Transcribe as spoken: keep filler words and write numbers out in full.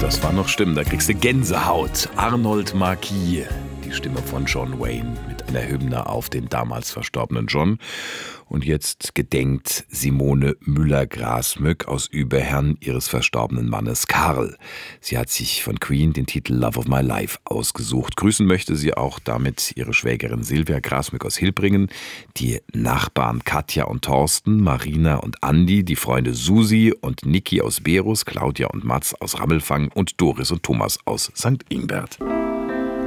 das war noch Stimmen, da kriegst du Gänsehaut. Arnold Marquis, die Stimme von John Wayne mit einer Hymne auf den damals verstorbenen John. Und jetzt gedenkt Simone Müller-Grasmück aus Überherrn ihres verstorbenen Mannes Karl. Sie hat sich von Queen den Titel Love of My Life ausgesucht. Grüßen möchte sie auch damit ihre Schwägerin Silvia Grasmück aus Hilbringen, die Nachbarn Katja und Thorsten, Marina und Andi, die Freunde Susi und Niki aus Berus, Claudia und Mats aus Rammelfang und Doris und Thomas aus Sankt Ingbert.